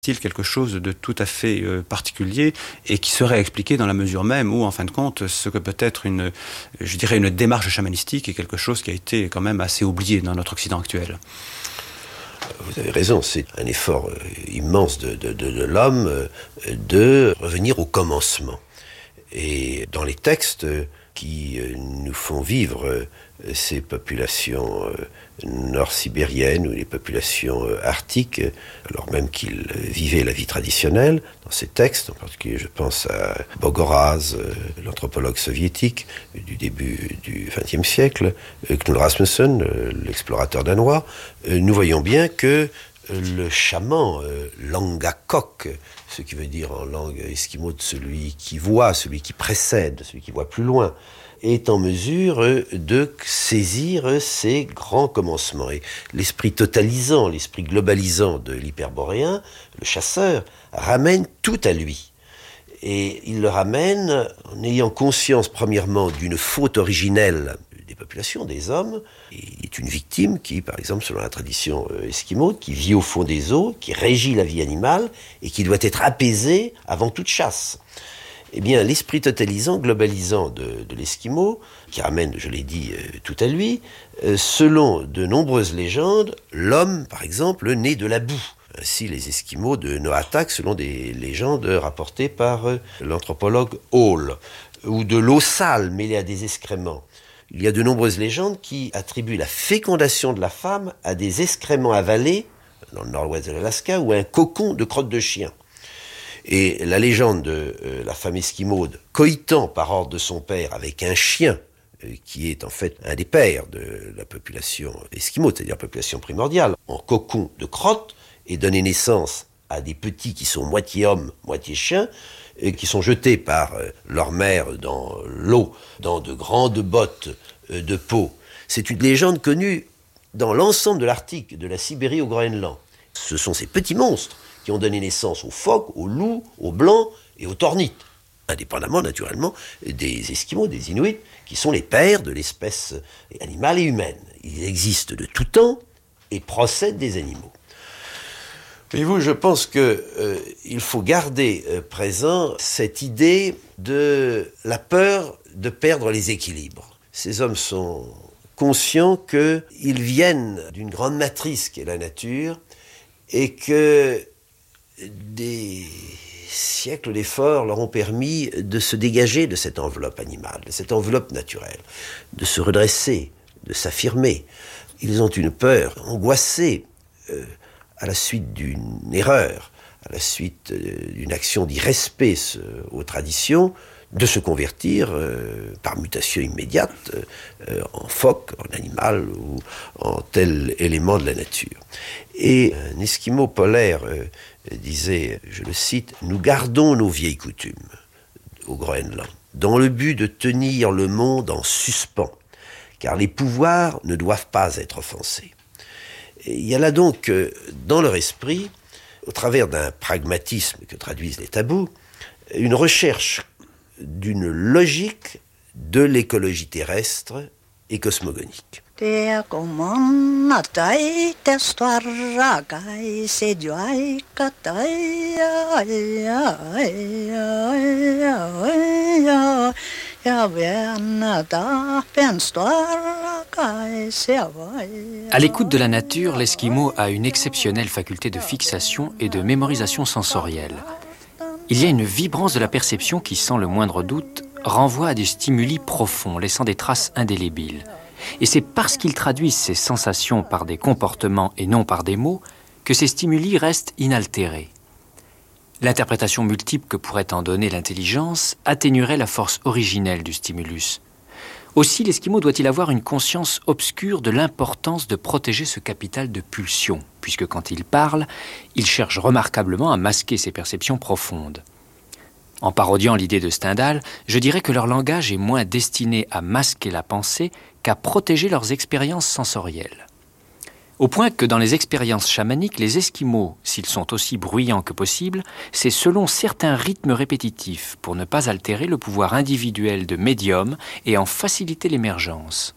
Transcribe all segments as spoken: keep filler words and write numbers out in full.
quelque chose de tout à fait euh, particulier et qui serait expliqué dans la mesure même où, en fin de compte, ce que peut être une, je dirais, une démarche chamanistique est quelque chose qui a été quand même assez oublié dans notre Occident actuel. Vous avez raison, c'est un effort euh, immense de, de, de, de l'homme euh, de revenir au commencement. Et dans les textes qui euh, nous font vivre euh, ces populations euh, nord-sibériennes ou les populations euh, arctiques, alors même qu'ils vivaient la vie traditionnelle, dans ces textes, en particulier je pense à Bogoraz, euh, l'anthropologue soviétique du début du vingtième siècle, euh, Knud Rasmussen, euh, l'explorateur danois, euh, nous voyons bien que le chaman, euh, Langakok, ce qui veut dire en langue esquimau de celui qui voit, celui qui précède, celui qui voit plus loin, est en mesure de saisir ces grands commencements. Et l'esprit totalisant, l'esprit globalisant de l'hyperboréen, le chasseur, ramène tout à lui. Et il le ramène en ayant conscience, premièrement, d'une faute originelle des populations, des hommes. Il est une victime qui, par exemple, selon la tradition esquimaude, qui vit au fond des eaux, qui régit la vie animale et qui doit être apaisée avant toute chasse. Eh bien, l'esprit totalisant, globalisant de, de l'Esquimau, qui ramène, je l'ai dit, euh, tout à lui, euh, selon de nombreuses légendes, l'homme, par exemple, naît de la boue. Ainsi, les Esquimaux de Noatak, selon des légendes rapportées par euh, l'anthropologue Hall, ou de l'eau sale mêlée à des excréments. Il y a de nombreuses légendes qui attribuent la fécondation de la femme à des excréments avalés, dans le nord-ouest de l'Alaska, ou à un cocon de crotte de chien. Et la légende de euh, la femme esquimaude coïtant par ordre de son père avec un chien, euh, qui est en fait un des pères de la population esquimaude, c'est-à-dire la population primordiale, en cocon de crotte, et donner naissance à des petits qui sont moitié hommes, moitié chiens, et qui sont jetés par euh, leur mère dans l'eau, dans de grandes bottes euh, de peau. C'est une légende connue dans l'ensemble de l'Arctique, de la Sibérie au Groenland. Ce sont ces petits monstres qui ont donné naissance aux phoques, aux loups, aux blancs et aux tornites, indépendamment naturellement des Esquimaux, des Inuits, qui sont les pères de l'espèce animale et humaine. Ils existent de tout temps et procèdent des animaux. Voyez-vous, je pense qu'il euh, faut garder euh, présent cette idée de la peur de perdre les équilibres. Ces hommes sont conscients qu'ils viennent d'une grande matrice qui est la nature et que des siècles d'efforts leur ont permis de se dégager de cette enveloppe animale, de cette enveloppe naturelle, de se redresser, de s'affirmer. Ils ont une peur angoissée euh, à la suite d'une erreur, à la suite euh, d'une action d'irrespect euh, aux traditions, de se convertir euh, par mutation immédiate euh, en phoque, en animal ou en tel élément de la nature. Et un Esquimau polaire euh, disait, je le cite, « Nous gardons nos vieilles coutumes au Groenland, dans le but de tenir le monde en suspens, car les pouvoirs ne doivent pas être offensés. » Et il y a là donc, euh, dans leur esprit, au travers d'un pragmatisme que traduisent les tabous, une recherche d'une logique de l'écologie terrestre et cosmogonique. À l'écoute de la nature, l'Esquimau a une exceptionnelle faculté de fixation et de mémorisation sensorielle. Il y a une vibrance de la perception qui, sans le moindre doute, renvoie à des stimuli profonds, laissant des traces indélébiles. Et c'est parce qu'ils traduisent ces sensations par des comportements et non par des mots que ces stimuli restent inaltérés. L'interprétation multiple que pourrait en donner l'intelligence atténuerait la force originelle du stimulus. Aussi, l'Esquimau doit-il avoir une conscience obscure de l'importance de protéger ce capital de pulsion, puisque quand il parle, il cherche remarquablement à masquer ses perceptions profondes. En parodiant l'idée de Stendhal, je dirais que leur langage est moins destiné à masquer la pensée qu'à protéger leurs expériences sensorielles. Au point que dans les expériences chamaniques, les Esquimaux, s'ils sont aussi bruyants que possible, c'est selon certains rythmes répétitifs pour ne pas altérer le pouvoir individuel de médium et en faciliter l'émergence.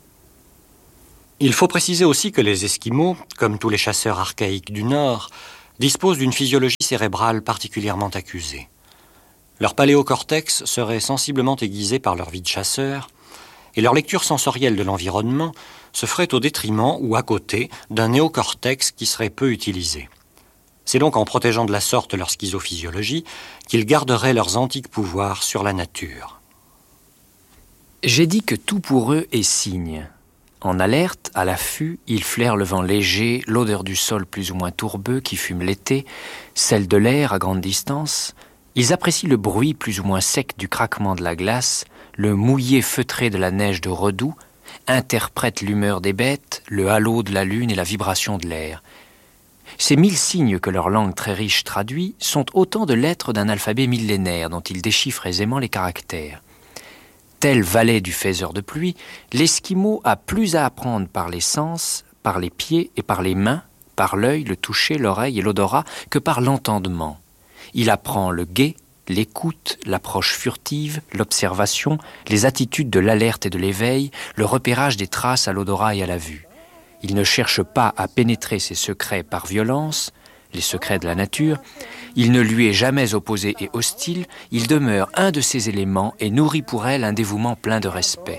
Il faut préciser aussi que les Esquimaux, comme tous les chasseurs archaïques du Nord, disposent d'une physiologie cérébrale particulièrement accusée. Leur paléocortex serait sensiblement aiguisé par leur vie de chasseur, et leur lecture sensorielle de l'environnement se ferait au détriment ou à côté d'un néocortex qui serait peu utilisé. C'est donc en protégeant de la sorte leur schizophysiologie qu'ils garderaient leurs antiques pouvoirs sur la nature. J'ai dit que tout pour eux est signe. En alerte, à l'affût, ils flairent le vent léger, l'odeur du sol plus ou moins tourbeux qui fume l'été, celle de l'air à grande distance. Ils apprécient le bruit plus ou moins sec du craquement de la glace, le mouillé feutré de la neige de redoux, interprètent l'humeur des bêtes, le halo de la lune et la vibration de l'air. Ces mille signes que leur langue très riche traduit sont autant de lettres d'un alphabet millénaire dont ils déchiffrent aisément les caractères. Tel valet du faiseur de pluie, l'Esquimau a plus à apprendre par les sens, par les pieds et par les mains, par l'œil, le toucher, l'oreille et l'odorat, que par l'entendement. Il apprend le guet, l'écoute, l'approche furtive, l'observation, les attitudes de l'alerte et de l'éveil, le repérage des traces à l'odorat et à la vue. Il ne cherche pas à pénétrer ses secrets par violence, les secrets de la nature. Il ne lui est jamais opposé et hostile, il demeure un de ses éléments et nourrit pour elle un dévouement plein de respect.